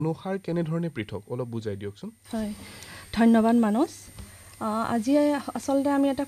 Nano সাৰ কেনেধৰণে পৃথক অলপ বুজাই দিয়কচোন। হয়, ধন্যবাদ মানস। আজি আচলতে আমি এটা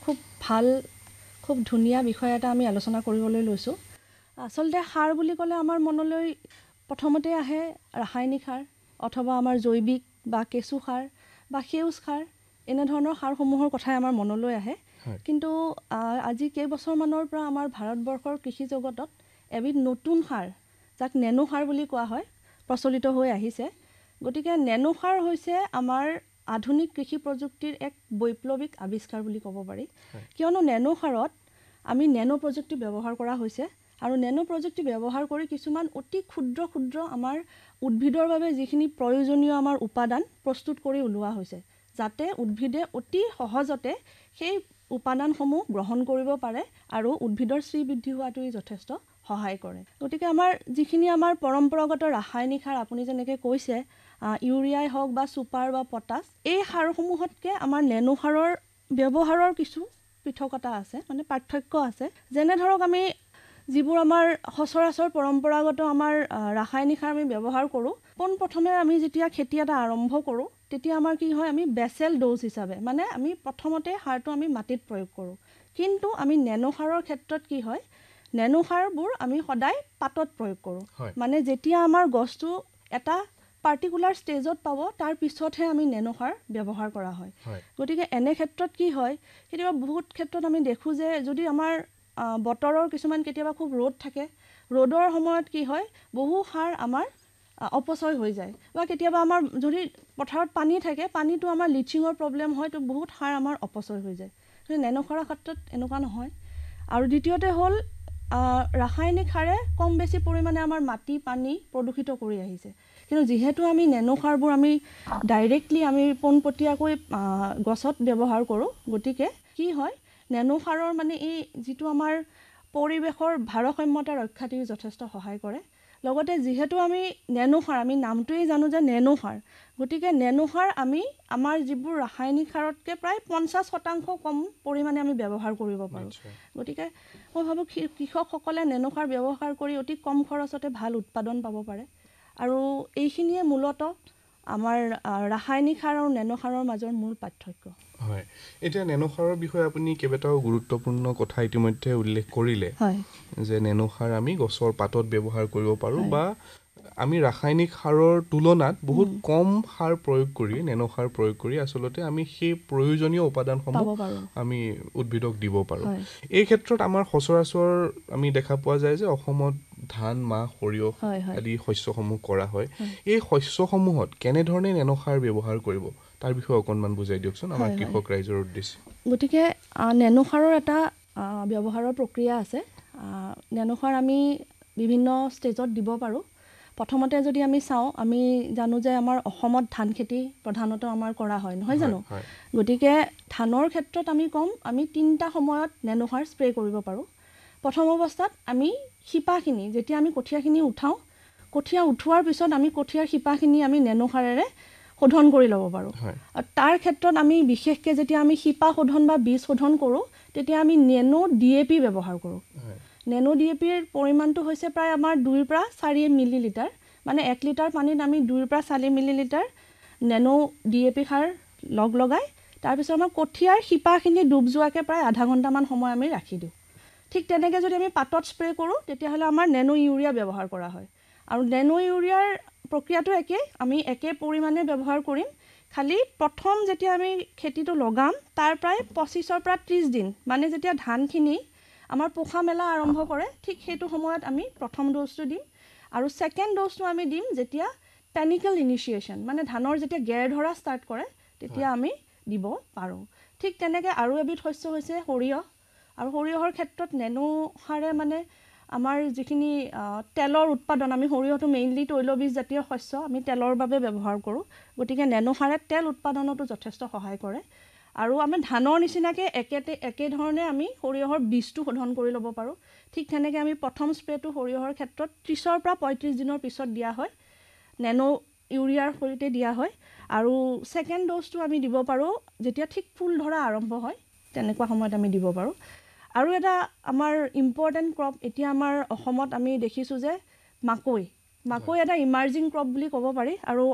খুব ধুনীয়া বিষয় এটা আমি আলোচনা কৰিবলৈ লৈছোঁ। আচলতে সাৰ বুলি ক'লে আমাৰ মনলৈ প্ৰথমতে আহে ৰাসায়নিক সাৰ অথবা আমাৰ জৈৱিক বা কেঁচু সাৰ বা সেউজ সাৰ এনেধৰণৰ সাৰসমূহৰ কথাই আমাৰ মনলৈ আহে। কিন্তু আজি কেইবছৰমানৰ পৰা আমাৰ ভাৰতবৰ্ষৰ কৃষি জগতত এবিধ নতুন সাৰ যাক নেনো সাৰ বুলি কোৱা হয় প্ৰচলিত হৈ আহিছে। গতিকে নেনো সাৰ হৈছে আমাৰ আধুনিক কৃষি প্ৰযুক্তিৰ এক বৈপ্লৱিক আৱিষ্কাৰ বুলি ক'ব পাৰি। কিয়নো নেনো সাৰত আমি নেনো প্ৰযুক্তি ব্যৱহাৰ কৰা হৈছে আৰু নেনো প্ৰযুক্তি ব্যৱহাৰ কৰি কিছুমান অতি ক্ষুদ্ৰ আমাৰ উদ্ভিদৰ বাবে যিখিনি প্ৰয়োজনীয় আমাৰ উপাদান প্ৰস্তুত কৰি ওলোৱা হৈছে, যাতে উদ্ভিদে অতি সহজতে সেই উপাদানসমূহ গ্ৰহণ কৰিব পাৰে আৰু উদ্ভিদৰ শ্ৰীবৃদ্ধি হোৱাটোৱে যথেষ্ট সহায় কৰে। গতিকে আমাৰ যিখিনি আমাৰ পৰম্পৰাগত ৰাসায়নিক সাৰ আপুনি যেনেকৈ কৈছে ইউৰিয়াই হওক বা ছুপাৰ বা পটাছ, এই সাৰসমূহতকৈ আমাৰ নেনো সাৰৰ ব্যৱহাৰৰ কিছু পৃথকতা আছে, মানে পাৰ্থক্য আছে। যেনে ধৰক আমি যিবোৰ আমাৰ সচৰাচৰ পৰম্পৰাগত আমাৰ ৰাসায়নিক সাৰ আমি ব্যৱহাৰ কৰোঁ, পোনপ্ৰথমে আমি যেতিয়া খেতি এটা আৰম্ভ কৰোঁ তেতিয়া আমাৰ কি হয়, আমি বেচেল ড'জ হিচাপে মানে আমি প্ৰথমতে সাৰটো আমি মাটিত প্ৰয়োগ কৰোঁ। কিন্তু আমি নেনো সাৰৰ ক্ষেত্ৰত কি হয়, নেনো সাৰবোৰ আমি সদায় পাতত প্ৰয়োগ কৰোঁ। মানে যেতিয়া আমাৰ গছটো এটা পাৰ্টিকুলাৰ ষ্টেজত পাব তাৰ পিছতহে আমি নেনো সাৰ ব্যৱহাৰ কৰা হয়। গতিকে এনে ক্ষেত্ৰত কি হয়, কেতিয়াবা বহুত ক্ষেত্ৰত আমি দেখোঁ যে যদি আমাৰ বতৰৰ কিছুমান কেতিয়াবা খুব ৰ'দ থাকে, ৰ'দৰ সময়ত কি হয় বহু সাৰ আমাৰ অপচয় হৈ যায়, বা কেতিয়াবা আমাৰ যদি পথাৰত পানী থাকে, পানীটো আমাৰ লিচিঙৰ প্ৰব্লেম হয়, তো বহুত সাৰ আমাৰ অপচয় হৈ যায়। কিন্তু নেনো সাৰৰ ক্ষেত্ৰত এনেকুৱা নহয়। আৰু দ্বিতীয়তে হ'ল ৰাসায়নিক সাৰে কম বেছি পৰিমাণে আমাৰ মাটি পানী প্ৰদূষিত কৰি আহিছে। কিন্তু যিহেতু আমি নেনো সাৰবোৰ আমি ডাইৰেক্টলি আমি পোনপটীয়াকৈ গছত ব্যৱহাৰ কৰোঁ, গতিকে কি হয় নেনো সাৰৰ মানে এই যিটো আমাৰ পৰিৱেশৰ ভাৰসাম্যতা ৰক্ষাত যথেষ্ট সহায় কৰে। লগতে যিহেতু আমি নেনো সাৰ, আমি নামটোৱেই জানো যে নেনো সাৰ, গতিকে নেনো সাৰ আমি আমাৰ যিবোৰ ৰাসায়নিক সাৰতকৈ প্ৰায় 50% কম পৰিমাণে আমি ব্যৱহাৰ কৰিব পাৰোঁ। গতিকে মই ভাবোঁ কৃষকসকলে নেনো সাৰ ব্যৱহাৰ কৰি অতি কম খৰচতে ভাল উৎপাদন পাব পাৰে। আৰু এইখিনিয়ে মূলতঃ আমাৰ ৰাসায়নিক সাৰ আৰু নেনো সাৰৰ মাজৰ মূল পাৰ্থক্য। হয়, এতিয়া নেনো সাৰৰ বিষয়ে আপুনি কেইবাটাও গুৰুত্বপূৰ্ণ কথা ইতিমধ্যে উল্লেখ কৰিলে। যে নেনো সাৰ আমি গছৰ পাতত ব্যৱহাৰ কৰিব পাৰোঁ, বা আমি ৰাসায়নিক সাৰৰ তুলনাত বহুত কম সাৰ প্ৰয়োগ কৰি নেনো সাৰ প্ৰয়োগ কৰি আচলতে আমি সেই প্ৰয়োজনীয় উপাদানসমূহ আমি উদ্ভিদক দিব পাৰোঁ। এই ক্ষেত্ৰত আমাৰ সচৰাচৰ আমি দেখা পোৱা যায় যে অসমত ধান মাহ সৰিয়হ আদি শস্যসমূহ কৰা হয়। এই শস্যসমূহত কেনেধৰণে নেনো সাৰ ব্যৱহাৰ কৰিব তাৰ বিষয়ে অকণমান বুজাই দিয়কচোন আমাৰ কৃষক ৰাইজৰ উদ্দেশ্যে। গতিকে নেনো সাৰৰ এটা ব্যৱহাৰৰ প্ৰক্ৰিয়া আছে। নেনো সাৰ আমি বিভিন্ন ষ্টেজত দিব পাৰোঁ। প্ৰথমতে যদি আমি চাওঁ, আমি জানো যে আমাৰ অসমত ধান খেতি প্ৰধানতঃ আমাৰ কৰা হয়, নহয় জানো? গতিকে ধানৰ ক্ষেত্ৰত আমি ক'ম, আমি 3টা সময়ত নেনো সাৰ স্প্ৰে কৰিব পাৰোঁ। প্ৰথম অৱস্থাত আমি শিপাখিনি, যেতিয়া আমি কঠীয়াখিনি উঠাওঁ, কঠীয়া উঠোৱাৰ পিছত আমি কঠীয়াৰ শিপাখিনি আমি নেনো সাৰেৰে শোধন কৰি ল'ব পাৰোঁ। আৰু তাৰ ক্ষেত্ৰত আমি বিশেষকৈ যেতিয়া আমি শিপা শোধন বা বীজ শোধন কৰোঁ, তেতিয়া আমি নেনো DAP ব্যৱহাৰ কৰোঁ। নেনো DAPৰ পৰিমাণটো হৈছে প্ৰায় আমাৰ 2ৰ পৰা 4 মিলিলিটাৰ, মানে 1 লিটাৰ পানীত আমি 2ৰ পৰা 4 মিলিলিটাৰ নেনো DAP সাৰ লগাই তাৰপিছত আমাৰ কঠীয়াৰ শিপাখিনি ডুব যোৱাকৈ প্ৰায় আধা ঘণ্টামান সময় আমি ৰাখি দিওঁ। ঠিক তেনেকৈ যদি আমি পাতত স্প্ৰে কৰোঁ, তেতিয়াহ'লে আমাৰ নেনো ইউৰিয়া ব্যৱহাৰ কৰা হয়। আৰু নেনো ইউৰিয়াৰ প্ৰক্ৰিয়াটো একেই, আমি একে পৰিমাণে ব্যৱহাৰ কৰিম, খালি প্ৰথম যেতিয়া আমি খেতিটো লগাম তাৰ প্ৰায় 25ৰ পৰা 30 দিন, মানে যেতিয়া ধানখিনি আমাৰ পোখা মেলা আৰম্ভ কৰে, ঠিক সেইটো সময়ত আমি প্ৰথম ড'জটো দিম। আৰু ছেকেণ্ড ড'জটো আমি দিম যেতিয়া পেনিকেল ইনিচিয়েশ্যন, মানে ধানৰ যেতিয়া গেৰ ধৰা ষ্টাৰ্ট কৰে, তেতিয়া আমি দিব পাৰোঁ। ঠিক তেনেকৈ আৰু এবিধ শস্য হৈছে সৰিয়হ। আৰু সৰিয়হৰ ক্ষেত্ৰত নেনো সাৰে মানে আমাৰ যিখিনি তেলৰ উৎপাদন, আমি সৰিয়হটো মেইনলি তৈলবীজ জাতীয় শস্য, আমি তেলৰ বাবে ব্যৱহাৰ কৰোঁ। গতিকে নেনো সাৰে তেল উৎপাদনতো যথেষ্ট সহায় কৰে। আৰু আমি ধানৰ নিচিনাকৈ একেধৰণে আমি সৰিয়হৰ বীজটো শোধন কৰি ল'ব পাৰোঁ। ঠিক তেনেকৈ আমি প্ৰথম স্প্ৰেটো সৰিয়হৰ ক্ষেত্ৰত 30ৰ পৰা 35 দিনৰ পিছত দিয়া হয়, নেনো ইউৰিয়াৰ সৈতে দিয়া হয়। আৰু ছেকেণ্ড ড'জটো আমি দিব পাৰোঁ যেতিয়া ঠিক ফুল ধৰা আৰম্ভ হয়, তেনেকুৱা সময়ত আমি দিব পাৰোঁ। আৰু এটা আমাৰ ইম্পৰ্টেণ্ট ক্ৰপ এতিয়া আমাৰ অসমত আমি দেখিছোঁ যে মাকৈ, মাকৈ এটা ইমাৰ্জিং ক্ৰপ বুলি ক'ব পাৰি আৰু